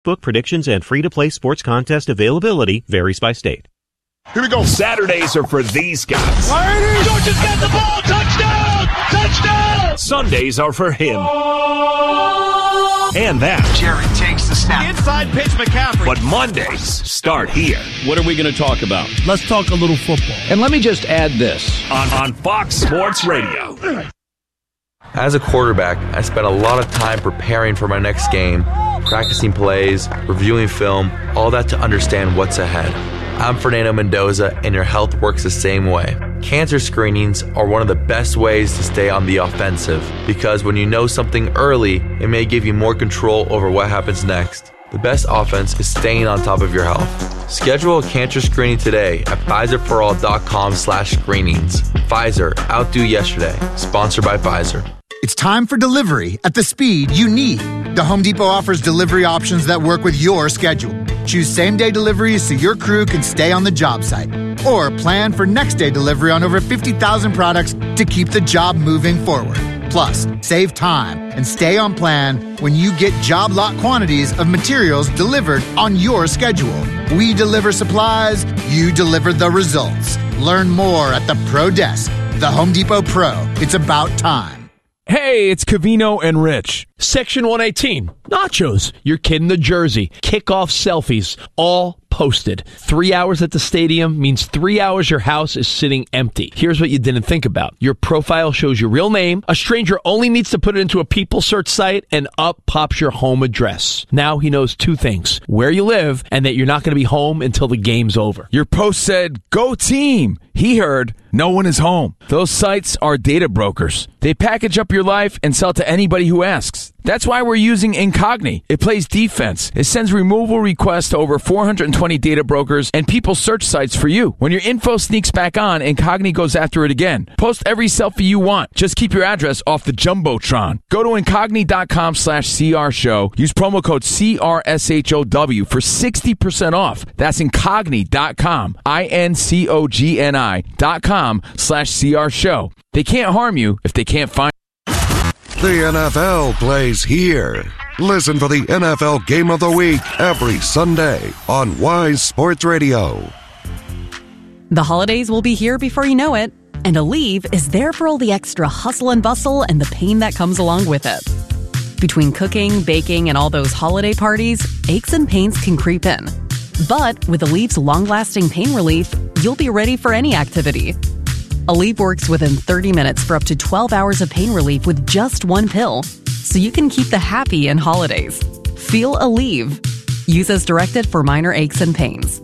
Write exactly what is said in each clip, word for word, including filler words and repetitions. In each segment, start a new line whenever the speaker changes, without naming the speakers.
Book predictions and free-to-play sports contest availability varies by state.
Here we go.
Saturdays are for these guys.
Georgia's got the ball. Touchdown! Touchdown!
Sundays are for him. And that.
Jerry takes the snap.
Inside pitch, McCaffrey.
But Mondays start here.
What are we going to talk about?
Let's talk a little football.
And let me just add this.
On, on Fox Sports Radio.
As a quarterback, I spent a lot of time preparing for my next game, practicing plays, reviewing film, all that to understand what's ahead. I'm Fernando Mendoza, and your health works the same way. Cancer screenings are one of the best ways to stay on the offensive, because when you know something early, it may give you more control over what happens next. The best offense is staying on top of your health. Schedule a cancer screening today at Pfizer-for-all.com slash screenings. Pfizer, outdo yesterday. Sponsored by Pfizer.
It's time for delivery at the speed you need. The Home Depot offers delivery options that work with your schedule. Choose same-day deliveries so your crew can stay on the job site. Or plan for next-day delivery on over fifty thousand products to keep the job moving forward. Plus, save time and stay on plan when you get job lot quantities of materials delivered on your schedule. We deliver supplies, you deliver the results. Learn more at the Pro Desk. The Home Depot Pro. It's about time.
Hey, it's Covino and Rich.
Section one eighteen. Nachos. Your kid in the jersey. Kickoff selfies. All posted. Three hours at the stadium means three hours your house is sitting empty. Here's what you didn't think about. Your profile shows your real name. A stranger only needs to put it into a people search site, and up pops your home address. Now he knows two things. Where you live, and that you're not going to be home until the game's over.
Your post said, "Go team." He heard, "No one is home." Those sites are data brokers. They package up your life and sell to anybody who asks. That's why we're using Incogni. It plays defense. It sends removal requests to over four hundred twenty data brokers and people search sites for you. When your info sneaks back on, Incogni goes after it again. Post every selfie you want. Just keep your address off the Jumbotron. Go to Incogni.com slash CR show. Use promo code C R S H O W for sixty percent off. That's Incogni.com. I N C O G N I dot com slash CR show. They can't harm you if they can't find
The N F L plays here. Listen for the N F L Game of the Week every Sunday on Wise Sports Radio.
The holidays will be here before you know it, and Aleve is there for all the extra hustle and bustle and the pain that comes along with it. Between cooking, baking, and all those holiday parties, aches and pains can creep in. But with Aleve's long-lasting pain relief, you'll be ready for any activity. Aleve works within thirty minutes for up to twelve hours of pain relief with just one pill, so you can keep the happy in holidays. Feel Aleve. Use as directed for minor aches and pains.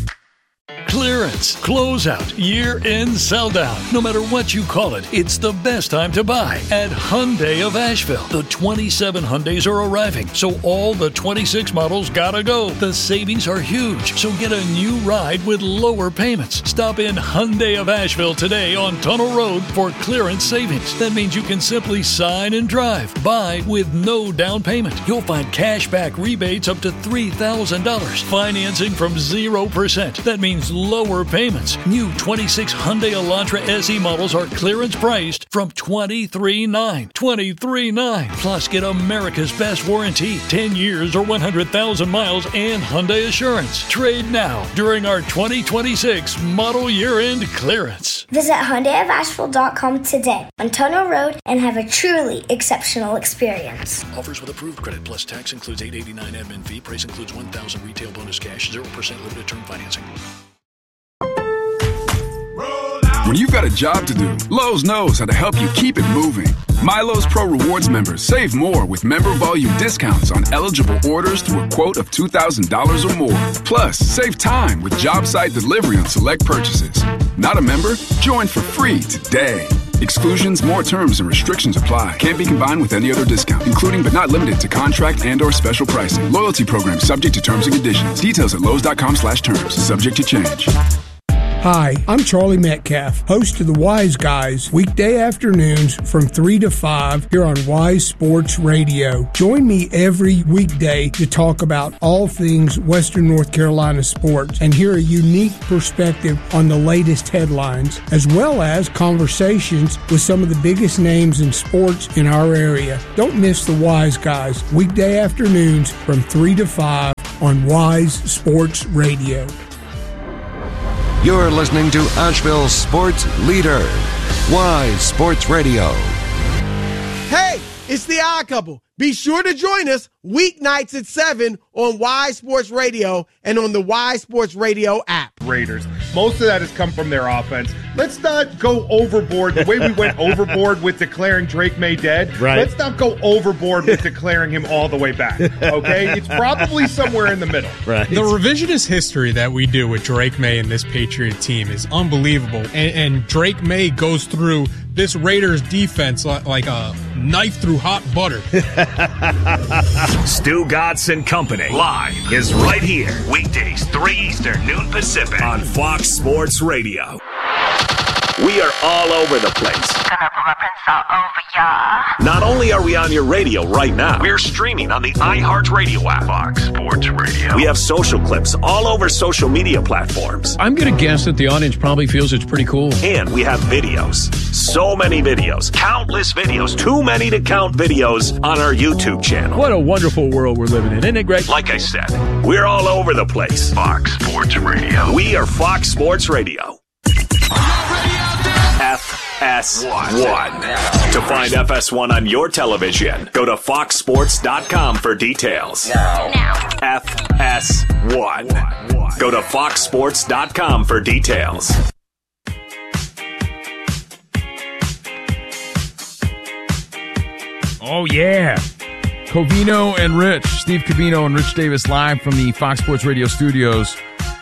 Clearance, closeout, year-end sell-down. No matter what you call it, it's the best time to buy at Hyundai of Asheville. The twenty-seven Hyundais are arriving, so all the twenty-six models gotta go. The savings are huge, so get a new ride with lower payments. Stop in Hyundai of Asheville today on Tunnel Road for clearance savings. That means you can simply sign and drive. Buy with no down payment. You'll find cash back rebates up to three thousand dollars. Financing from zero percent. That means lower payments. New twenty-six Hyundai Elantra S E models are clearance priced from twenty-three thousand nine hundred dollars. twenty-three thousand nine hundred dollars. Plus, get America's best warranty, ten years or one hundred thousand miles, and Hyundai Assurance. Trade now during our twenty twenty-six model year-end clearance.
Visit Hyundai of Asheville dot com today on Tunnel Road and have a truly exceptional experience.
Offers with approved credit plus tax includes eight hundred eighty-nine dollars admin fee. Price includes one thousand dollars retail bonus cash, zero percent limited term financing.
When you've got a job to do, Lowe's knows how to help you keep it moving. My Lowe's Pro Rewards members save more with member volume discounts on eligible orders through a quote of two thousand dollars or more. Plus, save time with job site delivery on select purchases. Not a member? Join for free today. Exclusions, more terms, and restrictions apply. Can't be combined with any other discount, including but not limited to contract and or special pricing. Loyalty program subject to terms and conditions. Details at Lowe's dot com slash terms. Subject to change.
Hi, I'm Charlie Metcalf, host of the Wise Guys, weekday afternoons from three to five here on Wise Sports Radio. Join me every weekday to talk about all things Western North Carolina sports and hear a unique perspective on the latest headlines, as well as conversations with some of the biggest names in sports in our area. Don't miss the Wise Guys, weekday afternoons from three to five on Wise Sports Radio.
You're listening to Asheville's sports leader, Wise Sports Radio.
Hey, it's the Odd Couple. Be sure to join us weeknights at seven on Wise Sports Radio and on the Wise Sports Radio app.
Raiders. Most of that has come from their offense. Let's not go overboard the way we went overboard with declaring Drake May dead.
Right.
Let's not go overboard with declaring him all the way back. Okay? It's probably somewhere in the middle.
Right.
The revisionist history that we do with Drake May and this Patriot team is unbelievable. And, and Drake May goes through this Raiders defense like, like a knife through hot butter.
Stu Godson Company live is right here. Weekdays, three Eastern, noon Pacific on Fox Sports Radio. We are all over the place.
Gonna pull my prints all over ya.
Not only are we on your radio right now, we're streaming on the iHeartRadio app.
Fox Sports Radio.
We have social clips all over social media platforms.
I'm gonna guess that the audience probably feels it's pretty cool.
And we have videos. So many videos. Countless videos. Too many to count videos on our YouTube channel.
What a wonderful world we're living in, isn't it, Greg?
Like I said, we're all over the place.
Fox Sports Radio.
We are Fox Sports Radio. F S one. To find F S one on your television, go to fox sports dot com for details.
Now.
F S one. Go to fox sports dot com for details.
Oh, yeah. Covino and Rich. Steve Covino and Rich Davis live from the Fox Sports Radio studios.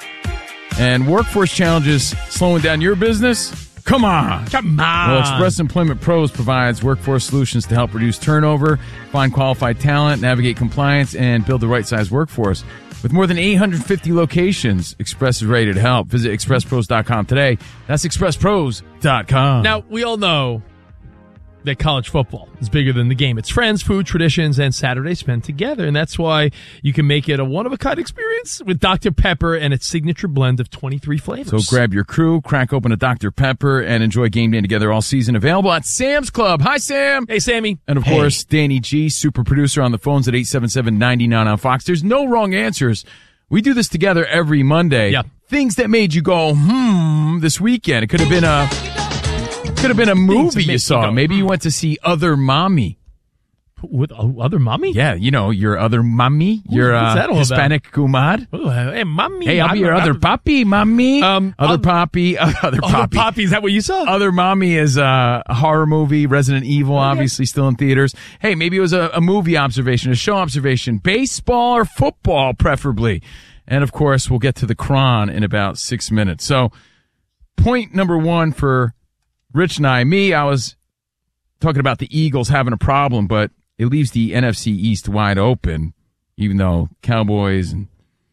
And workforce challenges slowing down your business? Come on.
Come on.
Well, Express Employment Pros provides workforce solutions to help reduce turnover, find qualified talent, navigate compliance, and build the right size workforce. With more than eight hundred fifty locations, Express is ready to help. Visit express pros dot com today. That's express pros dot com.
Now, we all know that college football is bigger than the game. It's friends, food, traditions, and Saturdays spent together. And that's why you can make it a one-of-a-kind experience with Doctor Pepper and its signature blend of twenty-three flavors.
So grab your crew, crack open a Doctor Pepper, and enjoy game day together all season. Available at Sam's Club. Hi, Sam.
Hey, Sammy.
And, of
hey.
course, Danny G, super producer on the phones at eight seven seven, nine nine on Fox. There's no wrong answers. We do this together every Monday.
Yeah.
Things that made you go, hmm, this weekend. It could have been a... Could have been a movie you saw. Maybe you went to see Other Mommy.
With uh, Other Mommy?
Yeah, you know, your other mommy, your uh, Hispanic kumad.
Oh, hey, mommy.
Hey, I'll be your other papi, mommy. Um, other papi, uh, other papi.
Other papi, is that what you saw?
Other Mommy is a horror movie, Resident Evil, okay. Obviously still in theaters. Hey, maybe it was a, a movie observation, a show observation, baseball or football, preferably. And, of course, we'll get to the Cron in about six minutes. So, point number one for Rich and I, me, I was talking about the Eagles having a problem, but it leaves the N F C East wide open, even though Cowboys and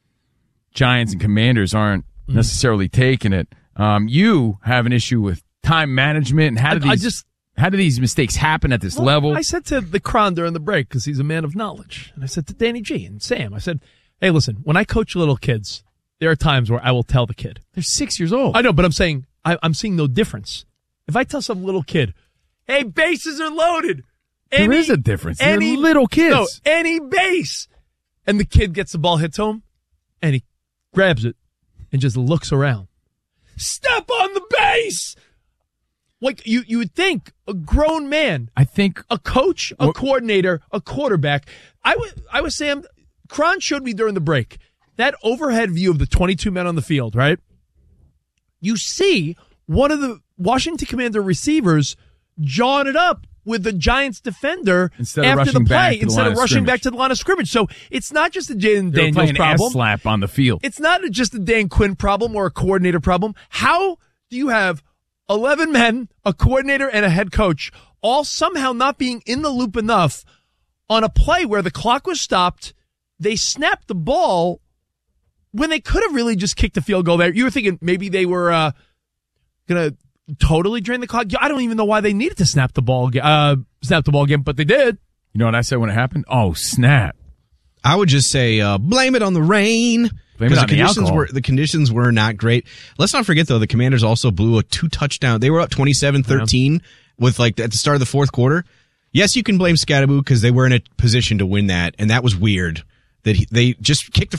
Giants and Commanders aren't mm. necessarily taking it. Um, you have an issue with time management, and how do these, I just, how do these mistakes happen at this
well,
level?
I said to the Cron during the break, because he's a man of knowledge, and I said to Danny G and Sam, I said, hey, listen, when I coach little kids, there are times where I will tell the kid.
They're six years old.
I know, but I'm saying, I, I'm seeing no difference. If I tell some little kid, hey, bases are loaded. Any,
there is a difference. They're
any,
little kids.
No, any base. And the kid gets the ball hit to him, and he grabs it and just looks around. Step on the base! Like, you, you would think a grown man.
I think.
A coach, a
what,
coordinator, a quarterback. I was, I was Sam, Cron showed me during the break, that overhead view of the twenty-two men on the field, right? You see one of the Washington Commander receivers jawing it up with the Giants defender
instead
after
of rushing
the play
back to
instead
the
of rushing
scrimmage.
back to the line of scrimmage. So it's not just a Jaden
They're
Daniels problem.
Ass slap on the field.
It's not just a Dan Quinn problem or a coordinator problem. How do you have eleven men, a coordinator, and a head coach all somehow not being in the loop enough on a play where the clock was stopped, they snapped the ball when they could have really just kicked the field goal there. You were thinking maybe they were uh, going to totally drain the clock. I don't even know why they needed to snap the ball, uh, snap the ball again, but they did.
You know what I said when it happened? Oh, snap.
I would just say uh, blame it on the rain.
Blame it on
the conditions
the alcohol.
were the conditions were not great. Let's not forget though, the Commanders also blew a two touchdown. They were up twenty-seven thirteen yeah. with like at the start of the fourth quarter. Yes, you can blame Scatterbo because they were in a position to win that, and that was weird that he, they just kicked the